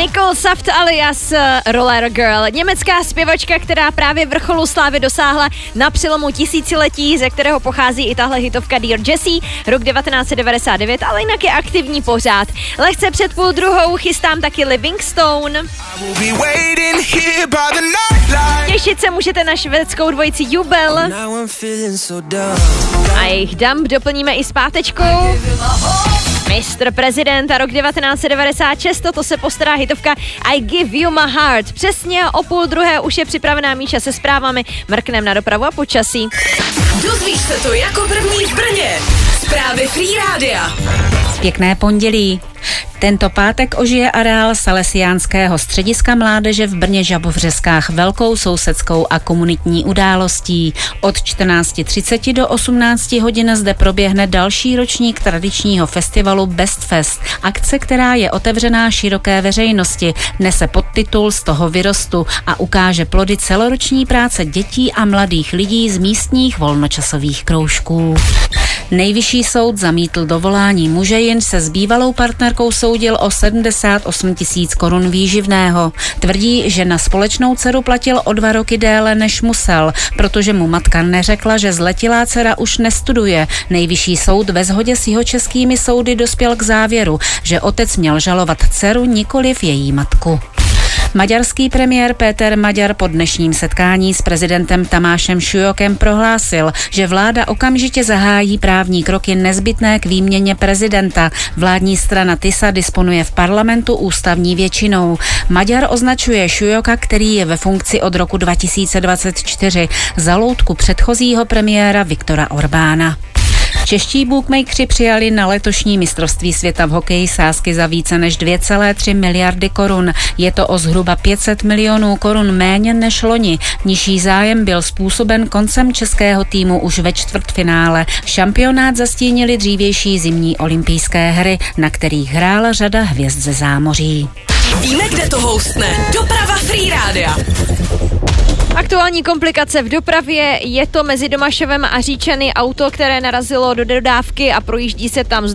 Nicole Saft alias Roller Girl, německá zpěvačka, která právě vrcholu slávy dosáhla na přelomu tisíciletí, ze kterého pochází i tahle hitovka Dear Jessie, rok 1999, ale jinak je aktivní pořád. Lehce před 12:30 chystám taky Living Stone. Těšit se můžete na švédskou dvojici Jubel. A jejich Dump doplníme i s pátečkou. Mr. Prezident a rok 1996, toto se postará hitovka I Give You My Heart. Přesně o 12:30 už je připravená Míša se zprávami, mrknem na dopravu a počasí. Dozvíš se to jako první v Brně. Zprávy Free Rádia. Pěkné pondělí. Tento pátek ožije areál Salesiánského střediska mládeže v Brně Žabovřeskách velkou sousedskou a komunitní událostí. Od 14:30 do 18 hodin zde proběhne další ročník tradičního festivalu Best Fest. Akce, která je otevřená široké veřejnosti, nese podtitul Z toho vyrostu a ukáže plody celoroční práce dětí a mladých lidí z místních volnočasových kroužků. Nejvyšší soud zamítl dovolání muže, jen se s bývalou partnerkou soudil o 78 000 korun výživného. Tvrdí, že na společnou dceru platil o 2 roky déle, než musel, protože mu matka neřekla, že zletilá dcera už nestuduje. Nejvyšší soud ve shodě s jihočeskými soudy dospěl k závěru, že otec měl žalovat dceru, nikoliv její matku. Maďarský premiér Péter Maďar po dnešním setkání s prezidentem Tamášem Šujokem prohlásil, že vláda okamžitě zahájí právní kroky nezbytné k výměně prezidenta. Vládní strana TISA disponuje v parlamentu ústavní většinou. Maďar označuje Šujoka, který je ve funkci od roku 2024, za loutku předchozího premiéra Viktora Orbána. Čeští bookmakeri přijali na letošní mistrovství světa v hokeji sázky za více než 2,3 miliardy korun. Je to o zhruba 500 milionů korun méně než loni. Nižší zájem byl způsoben koncem českého týmu už ve čtvrtfinále. Šampionát zastínili dřívější zimní olympijské hry, na kterých hrála řada hvězd ze zámoří. Víme, kde to houstne. Doprava Free Rádia. Aktuální komplikace v dopravě, je to mezi Domašovem a Říčany auto, které narazilo do dodávky a projíždí se tam